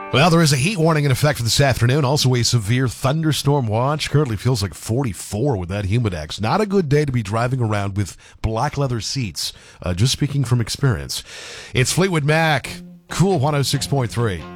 Well, there is a heat warning in effect for this afternoon. Also, a severe thunderstorm watch. Currently feels like 44 with that humidex. Not a good day to be driving around with black leather seats. Just speaking from experience. It's Fleetwood Mac. Cool 106.3.